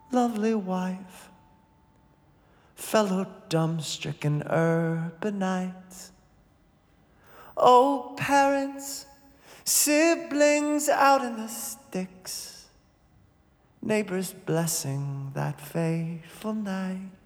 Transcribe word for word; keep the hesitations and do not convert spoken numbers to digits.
lovely wife, fellow dumb-stricken urbanites. Oh, parents, siblings out in the sticks, neighbors blessing that fateful night.